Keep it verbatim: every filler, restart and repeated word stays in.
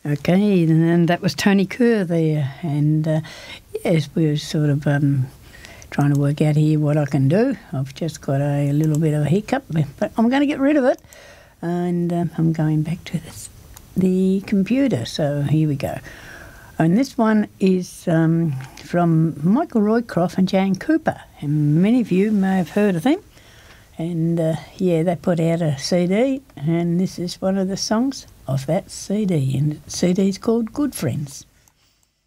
Okay, and that was Tony Kerr there. And uh, yes, we were sort of um, trying to work out here what I can do. I've just got a, a little bit of a hiccup, but I'm going to get rid of it. And um, I'm going back to this, the computer. So here we go. And this one is um, from Michael Roycroft and Jane Cooper. And many of you may have heard of them. And uh, yeah, they put out a C D, and this is one of the songs off that C D. And the C D is called Good Friends.